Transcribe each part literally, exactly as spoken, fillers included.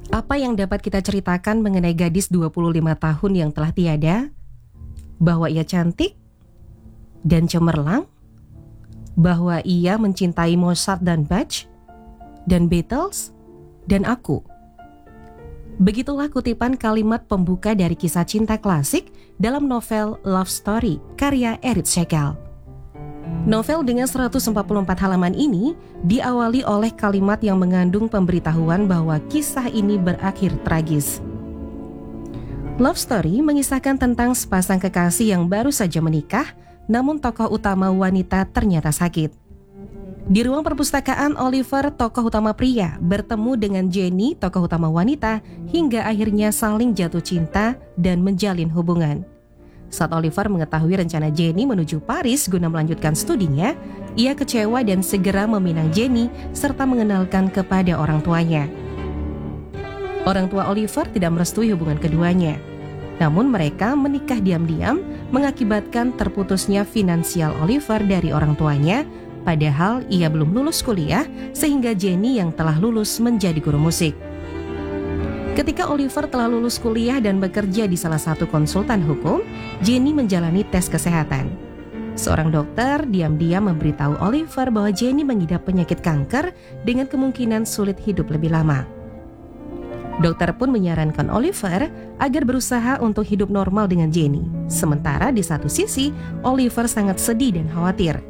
Apa yang dapat kita ceritakan mengenai gadis dua puluh lima tahun yang telah tiada? Bahwa ia cantik dan cemerlang? Bahwa ia mencintai Mozart dan Bach? Dan Beatles? Dan aku? Begitulah kutipan kalimat pembuka dari kisah cinta klasik dalam novel Love Story karya Eric Scheckel. Novel dengan seratus empat puluh empat halaman ini diawali oleh kalimat yang mengandung pemberitahuan bahwa kisah ini berakhir tragis. Love Story mengisahkan tentang sepasang kekasih yang baru saja menikah, namun tokoh utama wanita ternyata sakit. Di ruang perpustakaan, Oliver, tokoh utama pria, bertemu dengan Jenny, tokoh utama wanita, hingga akhirnya saling jatuh cinta dan menjalin hubungan. Saat Oliver mengetahui rencana Jenny menuju Paris guna melanjutkan studinya, ia kecewa dan segera meminang Jenny serta mengenalkan kepada orang tuanya. Orang tua Oliver tidak merestui hubungan keduanya. Namun mereka menikah diam-diam mengakibatkan terputusnya finansial Oliver dari orang tuanya, padahal ia belum lulus kuliah sehingga Jenny yang telah lulus menjadi guru musik. Ketika Oliver telah lulus kuliah dan bekerja di salah satu konsultan hukum, Jenny menjalani tes kesehatan. Seorang dokter diam-diam memberitahu Oliver bahwa Jenny mengidap penyakit kanker dengan kemungkinan sulit hidup lebih lama. Dokter pun menyarankan Oliver agar berusaha untuk hidup normal dengan Jenny. Sementara di satu sisi, Oliver sangat sedih dan khawatir.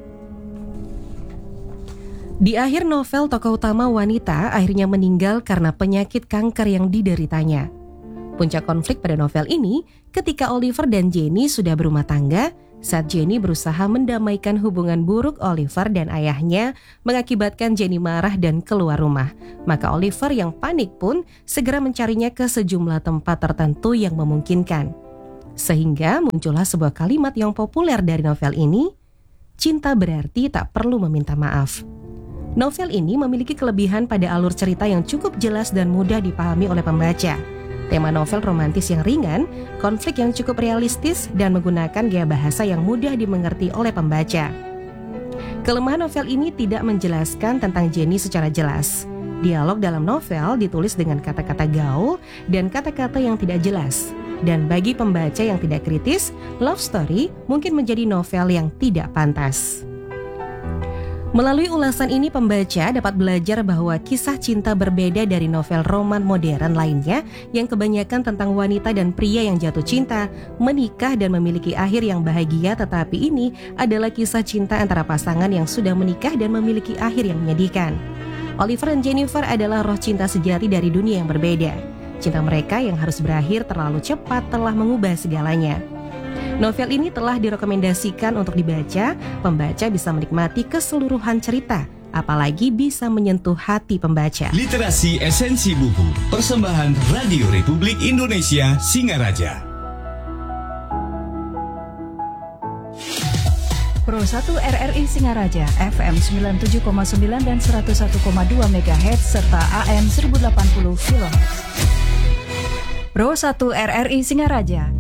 Di akhir novel, tokoh utama wanita akhirnya meninggal karena penyakit kanker yang dideritanya. Puncak konflik pada novel ini ketika Oliver dan Jenny sudah berumah tangga saat Jenny berusaha mendamaikan hubungan buruk Oliver dan ayahnya mengakibatkan Jenny marah dan keluar rumah. Maka Oliver yang panik pun segera mencarinya ke sejumlah tempat tertentu yang memungkinkan. Sehingga muncullah sebuah kalimat yang populer dari novel ini, cinta berarti tak perlu meminta maaf. Novel ini memiliki kelebihan pada alur cerita yang cukup jelas dan mudah dipahami oleh pembaca. Tema novel romantis yang ringan, konflik yang cukup realistis, dan menggunakan gaya bahasa yang mudah dimengerti oleh pembaca. Kelemahan novel ini tidak menjelaskan tentang Jenny secara jelas. Dialog dalam novel ditulis dengan kata-kata gaul dan kata-kata yang tidak jelas. Dan bagi pembaca yang tidak kritis, Love Story mungkin menjadi novel yang tidak pantas. Melalui ulasan ini pembaca dapat belajar bahwa kisah cinta berbeda dari novel roman modern lainnya yang kebanyakan tentang wanita dan pria yang jatuh cinta, menikah dan memiliki akhir yang bahagia, tetapi ini adalah kisah cinta antara pasangan yang sudah menikah dan memiliki akhir yang menyedihkan. Oliver dan Jennifer adalah roh cinta sejati dari dunia yang berbeda. Cinta mereka yang harus berakhir terlalu cepat telah mengubah segalanya. Novel ini telah direkomendasikan untuk dibaca, pembaca bisa menikmati keseluruhan cerita, apalagi bisa menyentuh hati pembaca. Literasi Esensi Buku, persembahan Radio Republik Indonesia Singaraja. Pro satu R R I Singaraja, F M sembilan puluh tujuh koma sembilan dan seratus satu koma dua megahertz serta A M seribu delapan puluh kilohertz. Pro satu R R I Singaraja,